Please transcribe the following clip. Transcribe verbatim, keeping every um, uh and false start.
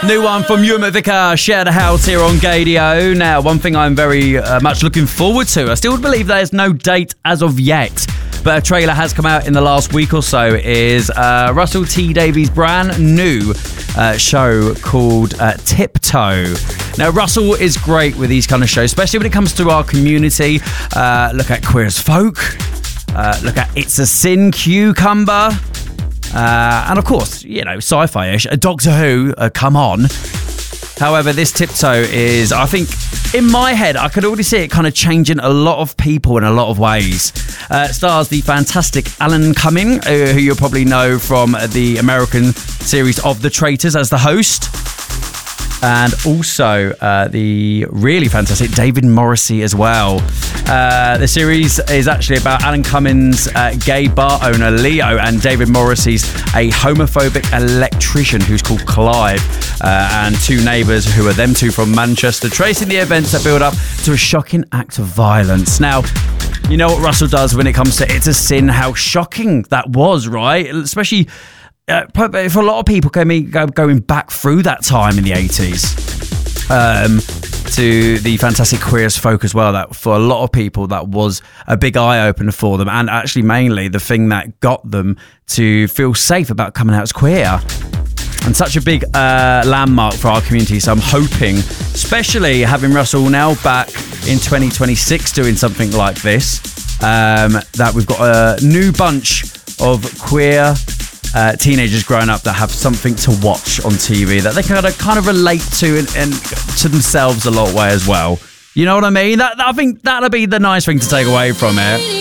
New one from Ewan McVicker, Share the House here on Gadio. Now, one thing I'm very uh, much looking forward to, I still believe there's no date as of yet, but a trailer has come out in the last week or so, is uh, Russell T Davies' brand new uh, show called uh, Tiptoe. Now, Russell is great with these kind of shows, especially when it comes to our community. Uh, look at Queer as Folk. Uh, look at It's a Sin, Cucumber. Uh, and of course, you know, sci-fi-ish. A Doctor Who, uh, come on. However, this Tiptoe is, I think, in my head, I could already see it kind of changing a lot of people in a lot of ways. Uh, it stars the fantastic Alan Cumming, uh, who you'll probably know from the American series of The Traitors as the host. And also uh, the really fantastic David Morrissey as well. Uh, the series is actually about Alan Cummings' uh, gay bar owner Leo, and David Morrissey's a homophobic electrician who's called Clive, uh, and two neighbours who are them two from Manchester, tracing the events that build up to a shocking act of violence. Now, you know what Russell does when it comes to It's a Sin, how shocking that was, right? Especially Uh, for a lot of people going, going back through that time in the eighties, um, to the fantastic Queer as Folk as well, that for a lot of people that was a big eye-opener for them, and actually mainly the thing that got them to feel safe about coming out as queer. And such a big uh, landmark for our community, so I'm hoping, especially having Russell now back in twenty twenty-six doing something like this, um, that we've got a new bunch of queer Uh, teenagers growing up that have something to watch on T V that they can kind of, kind of relate to and, and to themselves a lot way as well. You know what I mean? That, I think that'll be the nice thing to take away from it.